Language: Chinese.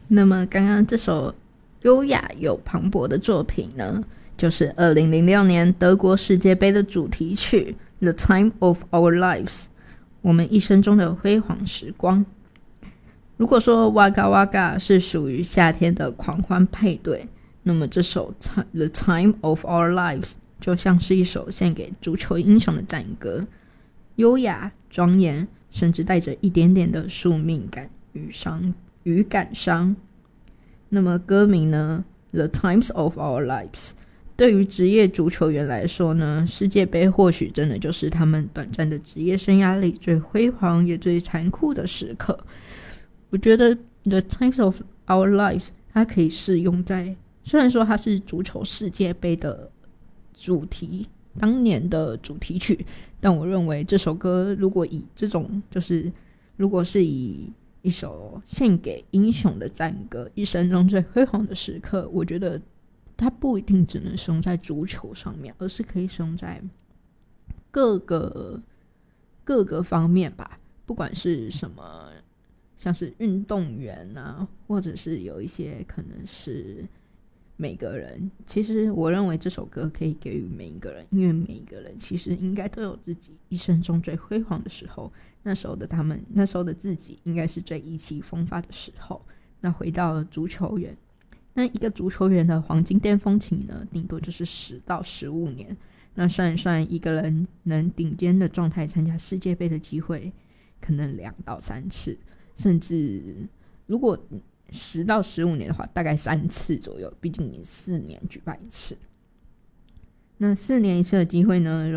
那么刚刚这首优雅又磅礴的作品呢，就是2006年德国世界杯的主题曲 The Time of Our Lives， 我们一生中的辉煌时光。如果说 Waka Waka 是属于夏天的狂欢配对，那么这首 The Time of Our Lives 就像是一首献给足球英雄的赞歌，优雅庄严，甚至带着一点点的宿命感与感伤。那么歌名呢 The Times of Our Lives， 对于职业足球员来说呢，世界杯或许真的就是他们短暂的职业生涯里最辉煌也最残酷的时刻。我觉得 The Times of Our Lives 它可以适用在，虽然说它是足球世界杯的主题，当年的主题曲，但我认为这首歌如果以这种如果是以一首献给英雄的赞歌，一生中最辉煌的时刻，我觉得它不一定只能使用在足球上面，而是可以使用在各个方面吧，不管是什么，像是运动员啊，或者是有一些可能是每个人，其实我认为这首歌可以给予每一个人，因为每一个人其实应该都有自己一生中最辉煌的时候，那时候的自己应该是最意气风发的时候。那回到足球员，那一个足球员的黄金巅峰期呢，顶多就是10到15年。那算一算，一个人能顶尖的状态参加世界杯的机会，可能2到3次，甚至如果10到15年的话，大概3次左右，毕竟你4年举办一次。那4年一次的机会呢，